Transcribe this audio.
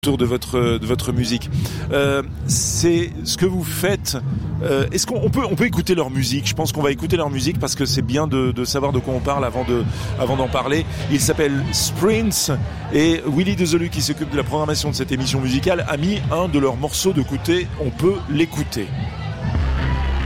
autour de votre musique. C'est ce que vous faites. Est-ce qu'on peut écouter leur musique? Je pense qu'on va écouter leur musique parce que c'est bien de savoir de quoi on parle avant d'en parler. Il s'appelle Sprints et Willy Dezelu, qui s'occupe de la programmation de cette émission musicale, a mis un de leurs morceaux de côté. On peut l'écouter.